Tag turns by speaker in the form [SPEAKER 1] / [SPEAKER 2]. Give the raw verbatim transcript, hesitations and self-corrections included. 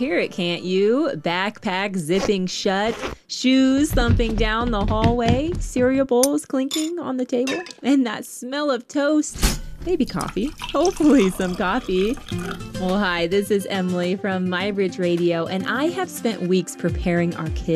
[SPEAKER 1] hear it, can't you? Backpack zipping shut, shoes thumping down the hallway, cereal bowls clinking on the table, and that smell of toast. Maybe coffee. Hopefully some coffee. Well, hi, this is Emily from MyBridge Radio, and I have spent weeks preparing our kids